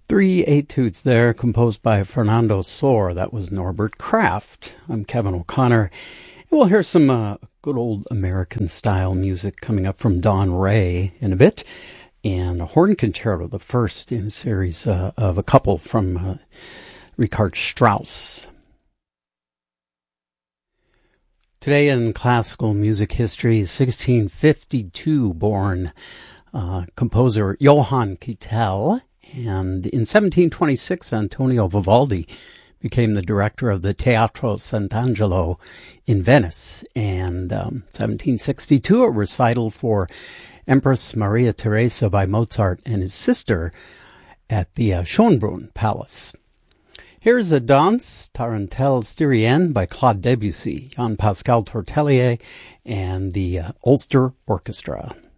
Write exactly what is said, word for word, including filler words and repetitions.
Three etudes there, composed by Fernando Sor. That was Norbert Kraft. I'm Kevin O'Connor. And we'll hear some uh, good old American-style music coming up from Don Ray in a bit. And a horn concerto, the first in a series uh, of a couple from uh, Richard Strauss. Today in classical music history, sixteen fifty-two born uh, composer Johann Keitel. And in seventeen twenty-six, Antonio Vivaldi became the director of the Teatro Sant'Angelo in Venice. And um, seventeen sixty-two, a recital for Empress Maria Theresa by Mozart and his sister at the uh, Schönbrunn Palace. Here's a Danse Tarentelle Styrienne by Claude Debussy, Jean-Pascal Tortelier, and the uh, Ulster Orchestra.